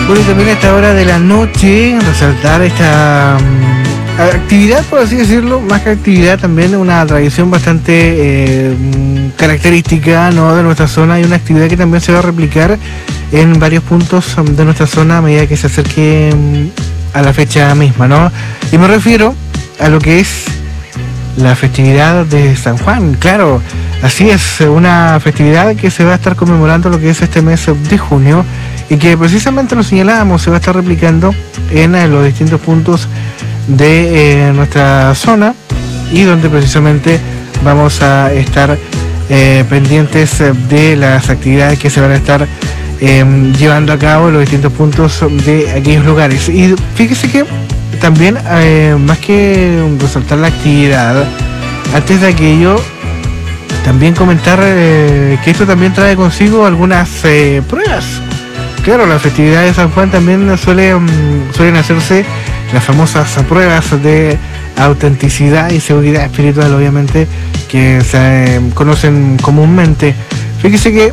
Bueno, y también a esta hora de la noche resaltar esta actividad, por así decirlo, más que actividad, también una tradición bastante característica, ¿no?, de nuestra zona, y una actividad que también se va a replicar en varios puntos de nuestra zona a medida que se acerque a la fecha misma, ¿no? Y me refiero a lo que es la festividad de San Juan. Claro, así es, una festividad que se va a estar conmemorando lo que es este mes de junio, y que precisamente lo señalábamos, se va a estar replicando en los distintos puntos de nuestra zona, y donde precisamente vamos a estar pendientes de las actividades que se van a estar llevando a cabo en los distintos puntos de aquellos lugares. Y fíjese que también, más que resaltar la actividad, antes de aquello, también comentar que esto también trae consigo algunas pruebas. Claro, la festividad de San Juan también suelen hacerse las famosas pruebas de autenticidad y seguridad espiritual, obviamente, que se conocen comúnmente. Fíjese que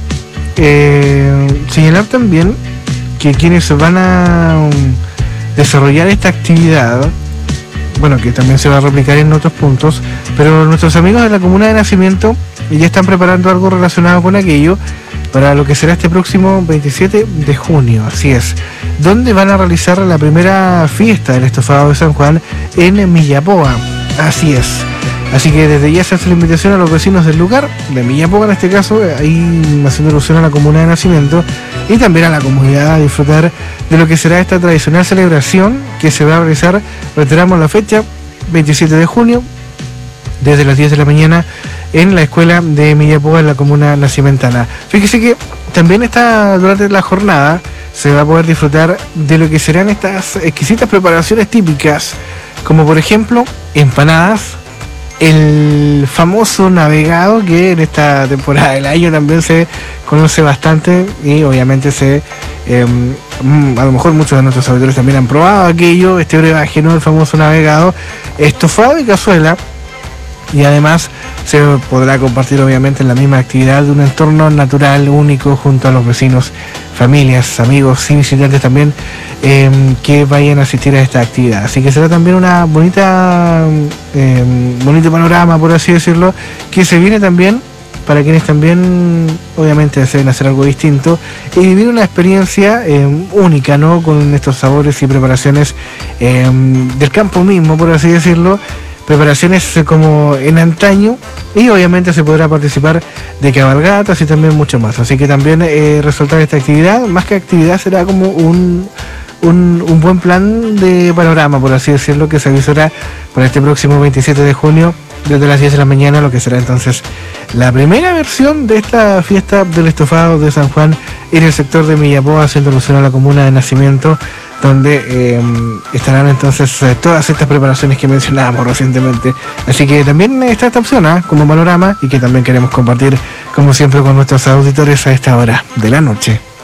señalar también que quienes van a desarrollar esta actividad, bueno, que también se va a replicar en otros puntos, pero nuestros amigos de la comuna de Nacimiento ya están preparando algo relacionado con aquello para lo que será este próximo 27 de junio, así es, donde van a realizar la primera fiesta del estofado de San Juan en Millapoa, así es. Así que desde ya se hace la invitación a los vecinos del lugar, de Millapoa en este caso, ahí haciendo alusión a la comuna de Nacimiento, y también a la comunidad a disfrutar de lo que será esta tradicional celebración que se va a realizar, reiteramos la fecha, 27 de junio, desde las 10 de la mañana, en la escuela de Millapoa, en la comuna nacimentana. Fíjese que también durante la jornada se va a poder disfrutar de lo que serán estas exquisitas preparaciones típicas, como por ejemplo empanadas, el famoso navegado, que en esta temporada del año también se conoce bastante, y obviamente a lo mejor muchos de nuestros auditores también han probado aquello, este brebaje, ¿no?, el famoso navegado, estofado de cazuela. Y además se podrá compartir obviamente en la misma actividad de un entorno natural único junto a los vecinos, familias, amigos y visitantes también que vayan a asistir a esta actividad. Así que será también una bonito panorama, por así decirlo, que se viene también para quienes también obviamente deseen hacer algo distinto y vivir una experiencia única, ¿no?, con estos sabores y preparaciones del campo mismo, por así decirlo. Preparaciones como en antaño, y obviamente se podrá participar de cabalgatas y también mucho más. Así que también resaltar esta actividad, más que actividad, será como un buen plan de panorama, por así decirlo, que se avisará para este próximo 27 de junio desde las 10 de la mañana, lo que será entonces la primera versión de esta fiesta del estofado de San Juan en el sector de Millapoa, haciendo alusión a la comuna de Nacimiento, donde estarán entonces todas estas preparaciones que mencionábamos recientemente. Así que también está esta opción como panorama, y que también queremos compartir como siempre con nuestros auditores a esta hora de la noche.